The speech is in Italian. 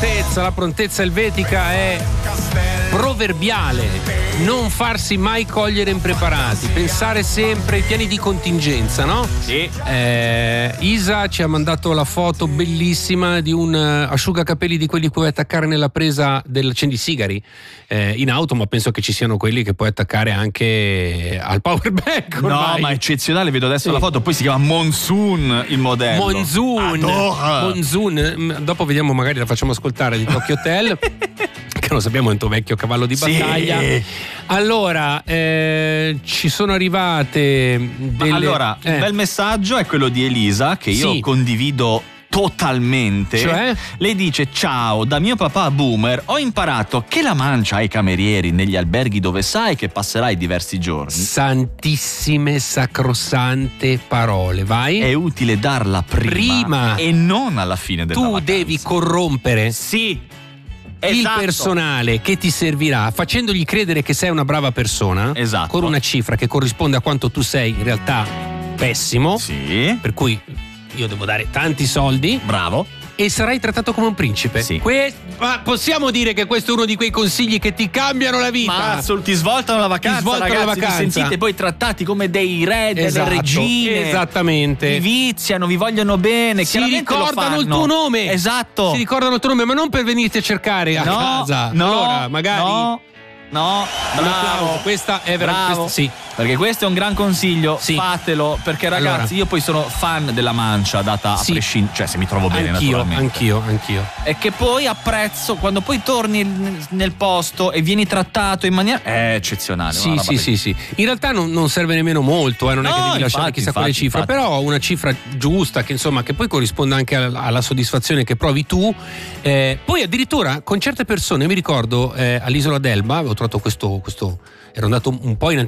La prontezza elvetica è proverbiale. Non farsi mai cogliere impreparati, pensare sempre ai piani di contingenza, no? Sì. Isa ci ha mandato la foto bellissima di un asciugacapelli di quelli che puoi attaccare nella presa dell'accendisigari in auto, ma penso che ci siano quelli che puoi attaccare anche al power bank ormai. No, ma eccezionale, vedo adesso la foto, poi si chiama Monsoon il modello. Monsoon. Dopo vediamo, magari la facciamo ascoltare di Tokyo Hotel. Che lo sappiamo, è un tuo vecchio cavallo di battaglia. Allora, ci sono arrivate delle... Allora, un bel messaggio è quello di Elisa, che io condivido totalmente. Cioè? Lei dice: ciao, da mio papà boomer ho imparato che la mancia ai camerieri negli alberghi dove sai che passerai diversi giorni. Santissime sacrosante parole, vai. È utile darla prima e non alla fine della vacanza. Tu devi corrompere il personale che ti servirà, facendogli credere che sei una brava persona, con una cifra che corrisponde a quanto tu sei in realtà pessimo, per cui io devo dare tanti soldi. Bravo. E sarai trattato come un principe. Ma possiamo dire che questo è uno di quei consigli che ti cambiano la vita. Ma ti svoltano la vacanza, ragazzi. Vi sentite poi trattati come dei re, delle regine. Esattamente. Vi viziano, vi vogliono bene. Si ricordano il tuo nome. Esatto. Si ricordano il tuo nome, ma non per venirti a cercare a casa. Allora, magari. No, bravo. Questa è veramente sì. Perché questo è un gran consiglio, fatelo, perché ragazzi io poi sono fan della mancia data a prescindere, cioè se mi trovo bene naturalmente. Anch'io. E che poi apprezzo quando poi torni nel posto e vieni trattato in maniera eccezionale. Sì. In realtà non serve nemmeno molto, non è che devi lasciare chissà quale cifra, però una cifra giusta che insomma che poi corrisponda anche alla soddisfazione che provi tu. Poi addirittura con certe persone, mi ricordo all'Isola d'Elba avevo trovato questo ero andato un po' in